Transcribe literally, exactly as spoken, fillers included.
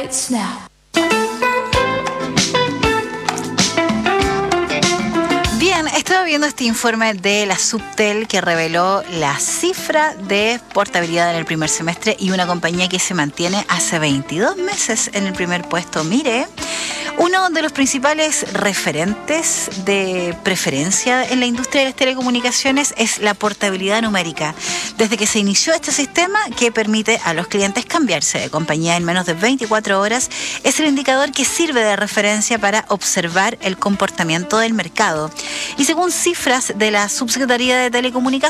Hits now. Bien, estaba viendo este informe de la Subtel que reveló la cifra de portabilidad en el primer semestre y una compañía que se mantiene hace veintidós meses en el primer puesto. Mire, uno de los principales referentes de preferencia en la industria de las telecomunicaciones es la portabilidad numérica. Desde que se inició este sistema que permite a los clientes cambiarse de compañía en menos de veinticuatro horas, es el indicador que sirve de referencia para observar el comportamiento del mercado. Y según cifras de la Subsecretaría de Telecomunicaciones,